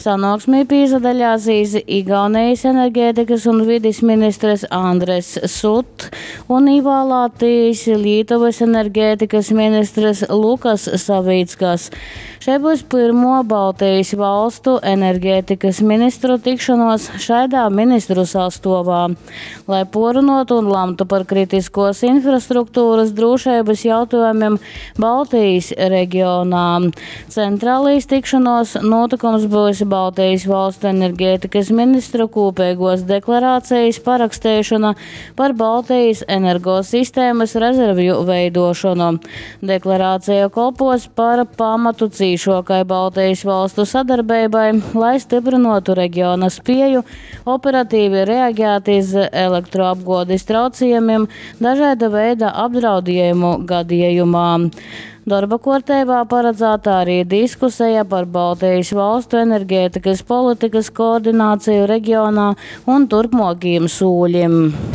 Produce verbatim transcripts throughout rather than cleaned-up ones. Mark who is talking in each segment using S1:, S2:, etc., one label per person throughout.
S1: Sanāksmē piedalījās Igaunijas enerģētikas un vides ministrs Andres Sut un ievēlētais Lietuvas enerģētikas ministrs Lukas Savickas. Šeit būs pirmo Baltijas valstu enerģētikas ministru tikšanos šaidā ministru sastāvā, lai porunotu un lemtu par kritiskos infrastruktūras drošības jautājumiem Baltijas reģionā. Centrālīs tikšanos notikums būs Baltijas valstu enerģētikas ministru kopīgos deklarācijas parakstīšana par Baltijas energosistēmas rezervju veidošanu. Deklarācija kalpos par pamatu cīšokai Baltijas valstu sadarbībai, lai stiprinātu reģiona spēju operatīvi reaģēt uz elektroapgādes traucējumiem dažāda veida apdraudējumu gadījumā. Darba kārtībā paredzēta arī diskusija par Baltijas valstu enerģētikas politikas koordināciju reģionā un turpmākajiem soļiem.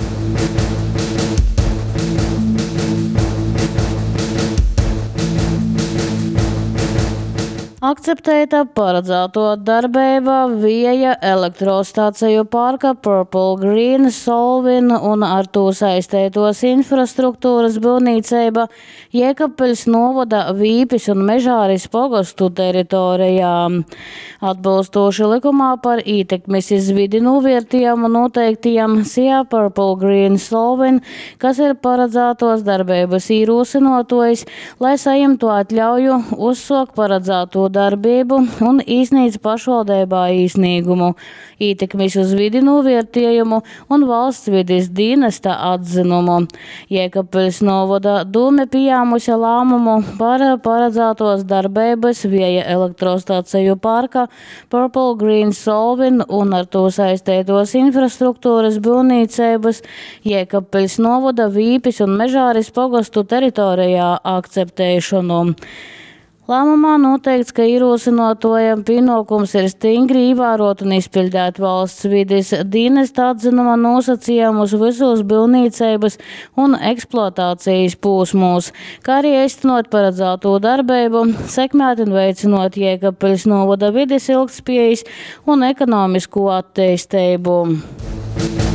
S1: Akceptēta paredzēto darbība vēja elektrostāciju parka Purple Green Solvin un ar to saistītos infrastruktūras būvniecība Jēkabpeļs novada Vīpis un Mežāris pogostu teritorijā. Atbilstoši likumā par ietekmes iz vidi novērtējumu noteiktiem Sija Purple Green Solvin, kas ir paredzētos darbības īrosinotojs, lai saimtu atļauju uzsākt paredzēto darbību un izsniedz pašvaldībā īsniegumu, ietekmes uz vidi novērtējumu un valsts vides dienesta atzinumu. Jēkabpeļs novada dūme pieņēmusi lēmumu par paredzētos darbības vēja elektrostāciju parka Purple Green Solvin un ar to saistītos infrastruktūras būvniecības Jēkabpeļs novada Vīpis un Mežāris pogostu teritorijā akceptēšanu. Lēmumā noteikts, ka ierosinotajam pienākums ir stingri ievērot un izpildīt valsts vides dienesta atzinuma nosacījumus visos būvniecības un eksploatācijas posmos, kā arī īstenot paredzēto darbību, sekmēt un veicinot Jēkabpeļs novada vides ilgtspējas un ekonomisko attīstību.